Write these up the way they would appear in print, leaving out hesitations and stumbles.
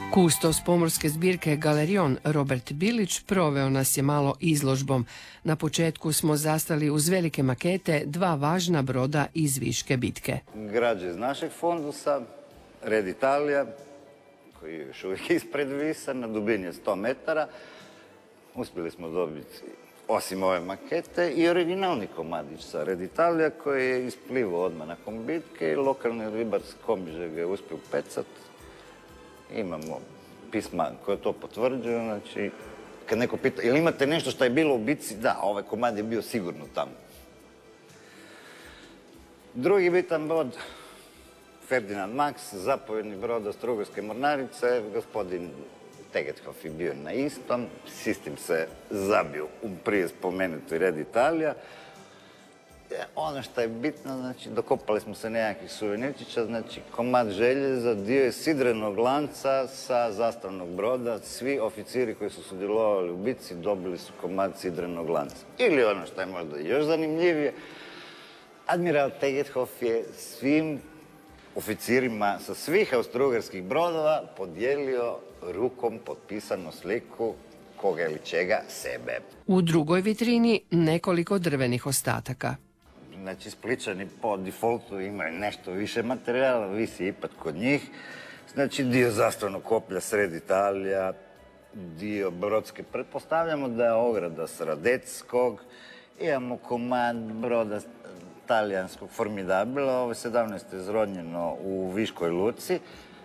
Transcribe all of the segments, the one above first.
Kustos pomorske zbirke Galerion Robert Bilić proveo nas je malo izložbom. Na početku smo zastali uz velike makete dva važna broda iz Viške bitke. Građe iz našeg fondusa, Red Italija, koji je još uvijek ispred Visa, na dubini je 100 metara. Uspjeli smo dobiti, osim ove makete, i originalni komadić sa Red Italija, koji je isplivao odmah nakon bitke i lokalni ribar s Komiže ga je uspio pecat. Imamo pisma koje to potvrđuju, znači, kad neko pita, ili imate nešto što je bilo u bitci? Da, ovaj komad je bio sigurno tamo. Drugi bitan brod, Ferdinand Max, zapovjedni brod Austro-Ugarske mornarice, gospodin Tegethoff je bio na istom, s istim se zabio u prije spomenuti Red Italija. Ono što je bitno, znači, dokopali smo se nekakvih suvenirčića, znači, komad željeza, dio je sidrenog lanca sa zastavnog broda. Svi oficiri koji su sudjelovali u bitci dobili su komad sidrenog lanca. Ili ono što je možda još zanimljivije, admiral Tegethoff je svim oficirima sa svih austro-ugarskih brodova podijelio rukom potpisanu sliku koga ili čega, sebe. U drugoj vitrini nekoliko drvenih ostataka. Znači, Spličani po defaultu imaju nešto više materijala, visi ipak kod njih. Znači, dio zastavnog koplja Sred Italija, dio brodske. Pretpostavljamo da je ograda s Radeckog, imamo komad broda talijanskog Formidabila, ovo je 17. izrodnjeno u Viškoj luci.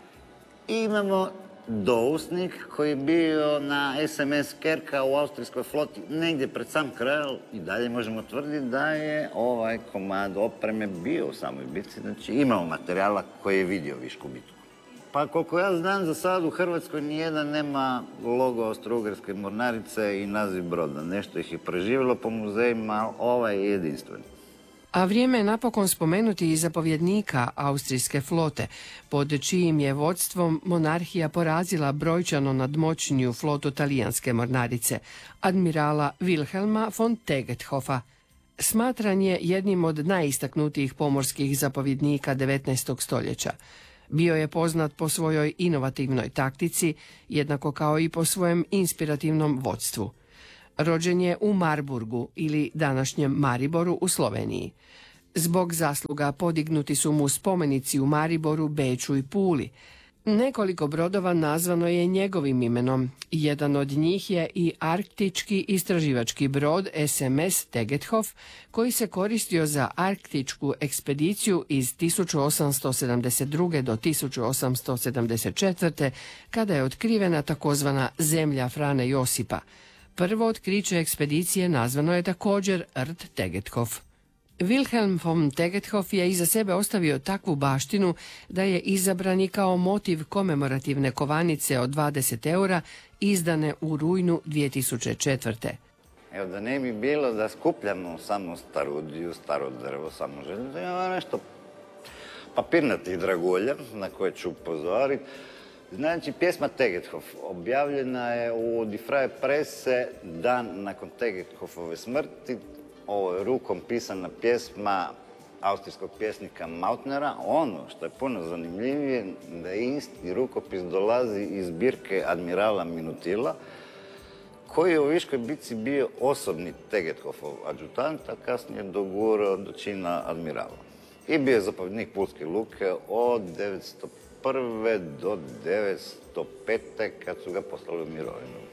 I imamo dousnik koji je bio na SMS Kerka u austrijskoj floti negdje pred sam kraj, i dalje možemo tvrditi da je ovaj komad opreme bio u samoj bitci. Znači, imamo materijala koji je vidio Višku bitku. Pa koliko ja znam, za sad u Hrvatskoj nijedan nema logo Austro-Ugarske mornarice i naziv broda. Nešto ih je preživjelo po muzejima, ali ovaj je jedinstven. A vrijeme je napokon spomenuti i zapovjednika austrijske flote, pod čijim je vodstvom monarhija porazila brojčano nadmoćniju flotu talijanske mornarice, admirala Wilhelma von Tegethoffa. Smatran je jednim od najistaknutijih pomorskih zapovjednika 19. stoljeća. Bio je poznat po svojoj inovativnoj taktici, jednako kao i po svojem inspirativnom vodstvu. Rođen je u Marburgu ili današnjem Mariboru u Sloveniji. Zbog zasluga podignuti su mu spomenici u Mariboru, Beču i Puli. Nekoliko brodova nazvano je njegovim imenom. Jedan od njih je i arktički istraživački brod SMS Tegethoff, koji se koristio za arktičku ekspediciju iz 1872. do 1874. kada je otkrivena takozvana zemlja Frane Josipa. Prvo otkriće ekspedicije nazvano je također Rt Tegethoff. Wilhelm von Tegethoff je iza sebe ostavio takvu baštinu da je izabran i kao motiv komemorativne kovanice od 20 eura izdane u rujnu 2004. Evo, da ne bi bilo da skupljamo samo starudiju, staro drvo, samo željezo, imamo nešto papirnatih dragulja na koje ću upozoriti. Znači, pjesma Tegethoff objavljena je u Die Freie Presse dan nakon Tegethoffove smrti. Ovo je rukom pisana pjesma austrijskog pjesnika Mautnera. Ono što je puno zanimljivije, da isti rukopis dolazi iz zbirke admirala Minutila, koji je u Viškoj bitci bio osobni Tegethoffov adjutant, a kasnije dogurao do čina admirala. I bio je zapovjednik Pulske luke od 1901. do 1905. kad su ga poslali u mirovinu.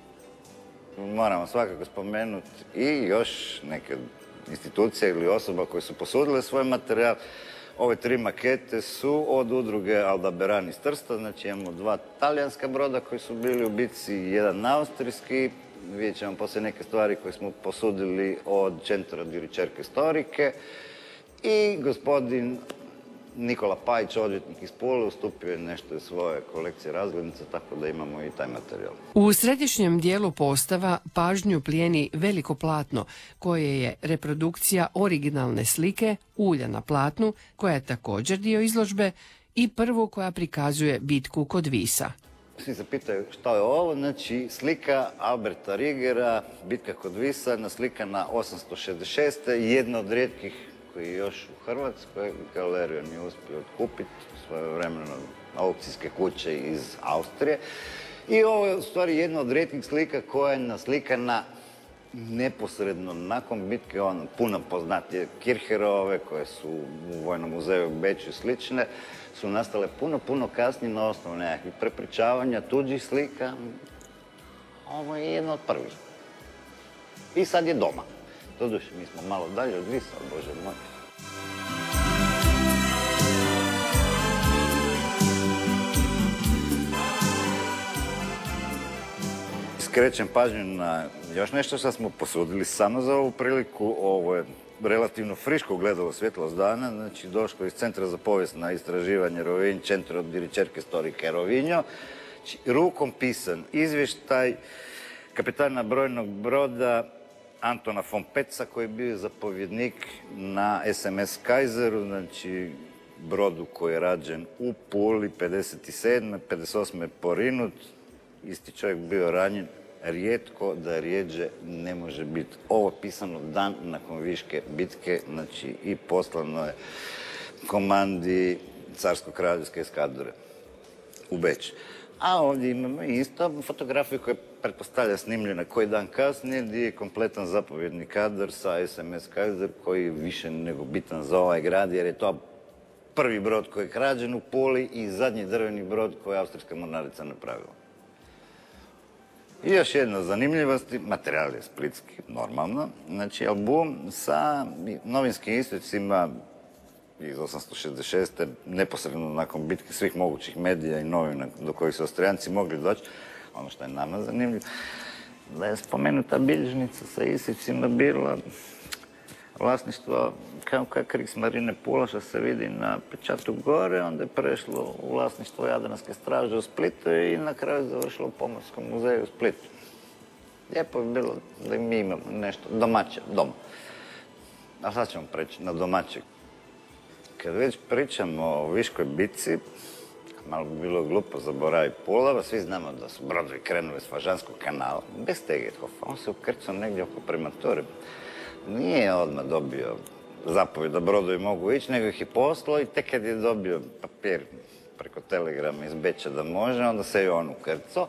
Moramo svakako spomenuti i još neke institucije ili osoba koje su posudile svoj materijal. Ove 3 makete su od udruge Aldebaran iz Trsta, znači imamo 2 talijanska broda koji su bili u bitci, jedan austrijski. Vidjet ćemo poslije neke stvari koje smo posudili od Centra di ricerche storiche. I gospodin Nikola Pajić, odvjetnik iz Pule, ustupio je nešto iz svoje kolekcije razglednica, tako da imamo i taj materijal. U središnjem dijelu postava pažnju plijeni veliko platno, koje je reprodukcija originalne slike ulja na platnu, koja je također dio izložbe, i prvu koja prikazuje bitku kod Visa. Svi se pitaju što je ovo, znači slika Alberta Rigera, bitka kod Visa, naslikana 866. jedna od rijetkih koji je još u Hrvatskoj. Galerija nije uspio otkupiti svojevremeno aukcijske kuće iz Austrije. I ovo je u stvari jedna od rijetkih slika koja je naslikana neposredno nakon bitke, puno poznatije Kircherove, koje su u Vojnom muzeju u Beču i slične, su nastale puno kasnije na osnovu nekakvih prepričavanja tuđih slika. Ovo je jedna od prvih. I sad je doma. Doduše, mi smo malo dalje od Visa, Bože moj. Skrećem pažnju na još nešto što smo posudili samo za ovu priliku. Ovo je relativno friško ugledalo svjetlost dana, znači došlo iz Centra za povijesna istraživanje Rovinj, Centro di ricerche storiche Rovigno, rukom pisan izvještaj kapitana brojnog broda Antona von Petza, koji je bio zapovjednik na SMS Kaiseru, znači brodu koji je rađen u Puli 57. 58. je porinut. Isti čovjek bio ranjen, rijetko da rijeđe ne može biti. Ovo pisano dan nakon Viške bitke, znači i poslano je komandi carsko-kraljevske eskadre u Beč. A ovdje imamo isto fotografiju koja pretpostavlja snimljena koji dan kasnije, gdje je kompletan zapovjedni kadar sa SMS Kaiser, koji je više nego bitan za ovaj grad, jer je to prvi brod koji je krađen u Puli i zadnji drveni brod koji je austrijska mornarica napravila. I još jedna zanimljivost, materijal je splitski, normalno, znači album sa novinskim isjecima iz 866. neposredno nakon bitke svih mogućih medija i novina do kojih su Austrijanci mogli doći. Ono što je nama zanimljivo, da je spomenuta bilježnica sa isjecima bila vlasništvo kao Kriegsmarine Pula, što se vidi na pečatu gore, onda je prešlo u vlasništvo Jadranske straže u Splitu i na kraju završilo u Pomorskom muzeju u Splitu. Lijepo je bilo da mi imamo nešto domaće, doma. A sad ćemo preći na domaće. Kad već pričamo o Viškoj bitci, malo bi bilo glupo zaboraviti Pulava, svi znamo da su brodovi krenuli s Fažanskog kanala, bez Tegethofa, on se ukrcao negdje oko Premature. Nije odmah dobio zapovjed da brodovi mogu ići, nego ih je poslao i tek kad je dobio papir preko telegrama iz Beča da može, onda se je on ukrcao.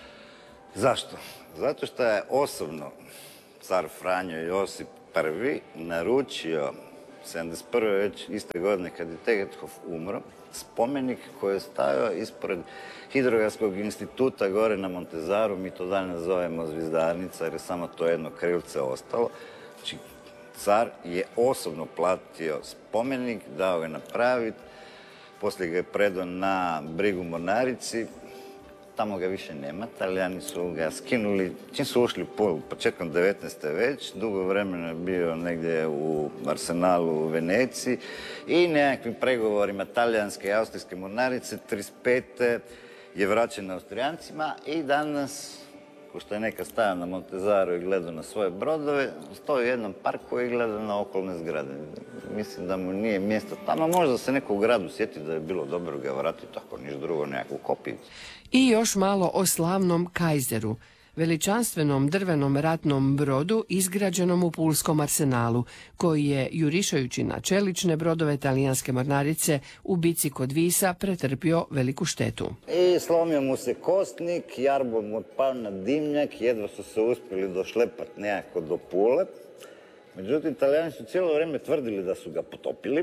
Zašto? Zato što je osobno car Franjo Josip I naručio 71. već iste godine kad je Tegethof umro, spomenik koji je stajao ispred Hidrografskog instituta gore na Montezaru, mi to danas zovemo Zvizdarnica jer je samo to jedno krilce ostalo. Znači, car je osobno platio spomenik, dao ga napraviti, poslije ga je predao na brigu mornarici, tamo ga više nema, Talijani su ga skinuli, čim su ušli u Pulu, početkom 19. već, dugo vremena je bio negdje u arsenalu u Veneciji i nekakvim pregovorima talijanske i austrijske mornarice 35. je vraćen Austrijancima i danas, ko što je nekad stajao na Montezaru i gledao na svoje brodove, stoji u jednom parku i gleda na okolne zgrade. Mislim da mu nije mjesto tamo, možda se neko u gradu sjeti da je bilo dobro ga vratiti, ako niš drugo, nekakvu kopiju. I još malo o slavnom Kaiseru, veličanstvenom drvenom ratnom brodu izgrađenom u Pulskom arsenalu, koji je, jurišajući na čelične brodove talijanske mornarice, u bici kod Visa pretrpio veliku štetu. I slomio mu se kostnik, jarbo mu otpao na dimnjak, jedva su se uspjeli došlepati nekako do Pule. Međutim, Talijani su cijelo vrijeme tvrdili da su ga potopili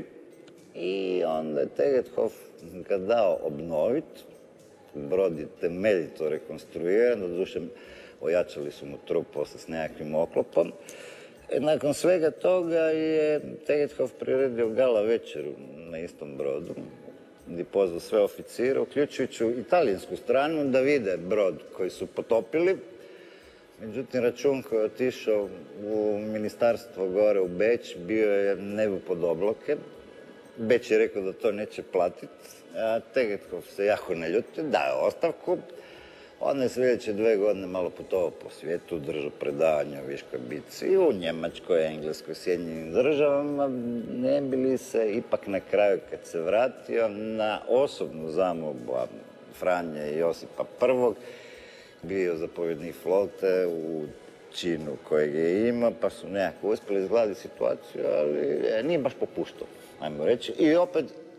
i onda je Tegethof ga dao obnoviti. Brod je temeljito rekonstruiran, doduše ojačali su mu trup poslije s nekakvim oklopom. Nakon svega toga je Tegethof priredio gala večeru na istom brodu, gdje pozvao sve oficire, uključujući italijansku stranu, da vide brod koji su potopili. Međutim, račun koji je otišao u ministarstvo gore u Beč bio je nebo pod obloke. Beč je rekao da to neće platiti, a Tegethof se jako ne ljutio, dao ostavku. On je sljedeće 2 godine malo putovao po svijetu, držao predavanja o Viškoj bitci i u Njemačkoj, Engleskoj, Sjedinjenim državama. Ne bi li se ipak na kraju, kad se vratio, na osobnu zamolbu Franje i Josipa I, bio zapovjednik flote u činu kojeg je imao, pa su nekako uspjeli izgladiti situaciju, ali nije baš popuštao, ajmo reći. I opet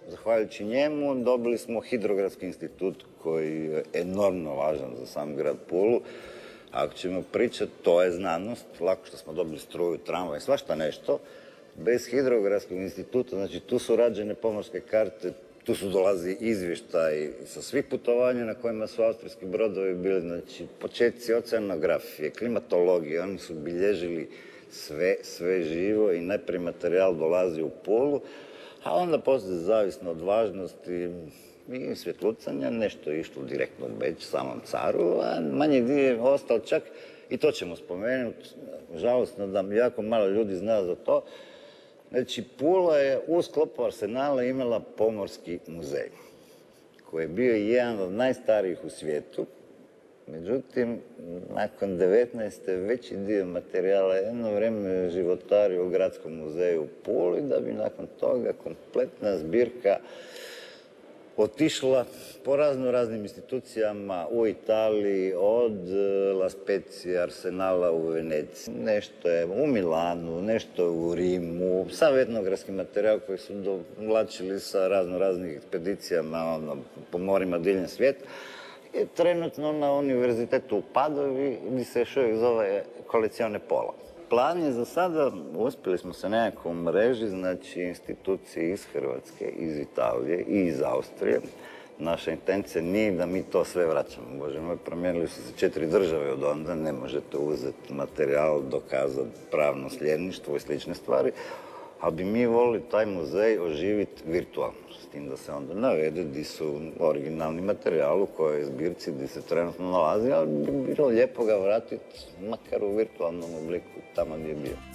zahvaljujući njemu, dobili smo Hidrografski institut koji je enormno važan za sam grad Pulu. Ako ćemo pričati, to je znanost, lako što smo dobili struju, tramvaj, svašta nešto. Bez Hidrografskog instituta, znači tu su rađene pomorske karte, tu su dolazi izvještaj sa svih putovanja na kojima su austrijski brodovi bili, znači početci oceanografije, klimatologije, oni su bilježili sve živo i najprije materijal dolazi u Pulu, a onda poslije, zavisno od važnosti i svjetlucanja, nešto je išlo direktno u Beč, samom caru, a manji dio je ostao čak, i to ćemo spomenuti, žalostno da jako malo ljudi zna za to. Znači, Pula je u sklopu arsenala imala pomorski muzej, koji je bio jedan od najstarijih u svijetu. Međutim, nakon 19. veći dio materijala jedno vrijeme životario u Gradskom muzeju u Puli, da bi nakon toga kompletna zbirka otišla po raznim institucijama u Italiji, od La Spezia, Arsenala u Veneciji. Nešto je u Milanu, nešto je u Rimu, sav etnografski materijal koji su dovlačili sa raznih ekspedicijama po morima diljem svijeta. Je trenutno na univerzitetu u Padovi, gdje se još uvijek zove Collezione Pola. Plan je za sada, uspjeli smo se nekako u mreži, znači institucije iz Hrvatske, iz Italije i iz Austrije. Naša intencija nije da mi to sve vraćamo. Bože moj, promijenili su se 4 države od onda, ne možete uzeti materijal, dokazati pravno sljedništvo i slične stvari, ali bi mi volili taj muzej oživiti virtualno, s tim da se onda navede di su originalni materijal u kojoj zbirci gdje se trenutno nalazi, ali bi bilo lijepo ga vratiti makar u virtualnom obliku tamo gdje je bio.